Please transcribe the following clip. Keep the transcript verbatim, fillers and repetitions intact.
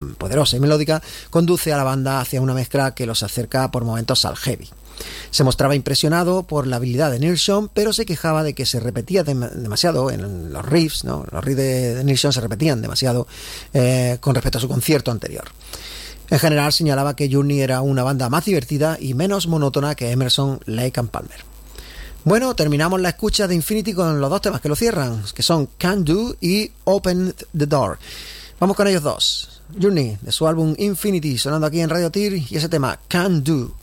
tan poderosa y melódica conduce a la banda hacia una mezcla que los acerca por momentos al heavy. Se mostraba impresionado por la habilidad de Neil Schon, pero se quejaba de que se repetía dem- demasiado en los riffs, ¿no? Los riffs de, de Neil Schon se repetían demasiado eh, con respecto a su concierto anterior. En general señalaba que Journey era una banda más divertida y menos monótona que Emerson, Lake and Palmer. Bueno, terminamos la escucha de Infinity con los dos temas que lo cierran, que son Can Do y Open the Door. Vamos con ellos dos. Journey, de su álbum Infinity, sonando aquí en Radio Tir, y ese tema Can Do.